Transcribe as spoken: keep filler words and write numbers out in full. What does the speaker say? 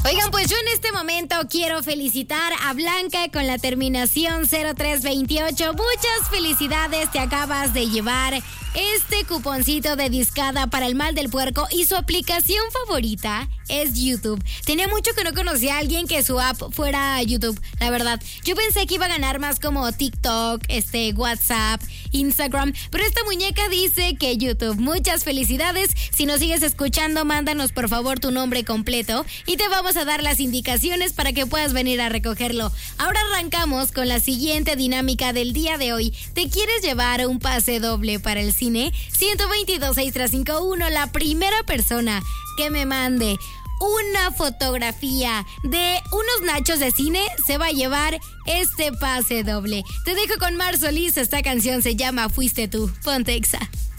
Oigan, pues yo en este momento quiero felicitar a Blanca con la terminación cero tres veintiocho. Muchas felicidades, te acabas de llevar este cuponcito de discada para el mal del puerco y su aplicación favorita es YouTube. Tenía mucho que no conocía a alguien que su app fuera YouTube, la verdad. Yo pensé que iba a ganar más como TikTok, este, WhatsApp, Instagram, pero esta muñeca dice que YouTube. Muchas felicidades. Si nos sigues escuchando, mándanos por favor tu nombre completo y te vamos a dar las indicaciones para que puedas venir a recogerlo. Ahora arrancamos con la siguiente dinámica del día de hoy. ¿Te quieres llevar un pase doble para el cine? uno dos dos, seis tres cinco uno. La primera persona que me mande una fotografía de unos nachos de cine se va a llevar este pase doble. Te dejo con Mar Solís. Esta canción se llama Fuiste tú. Ponte Exa.